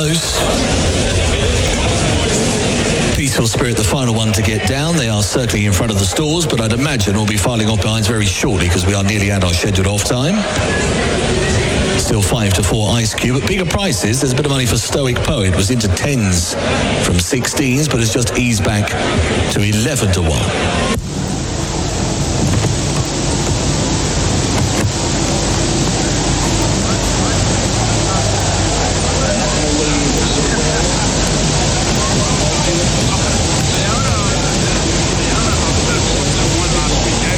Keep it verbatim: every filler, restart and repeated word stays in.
close. Peaceful Spirit, the final one to get down. They are circling in front of the stores, but I'd imagine we'll be filing off behinds very shortly because we are nearly at our scheduled off time. Still five to four Ice Cube. At bigger prices, there's a bit of money for Stoic Poet. Was into tens from sixteens, but has just eased back to eleven to one.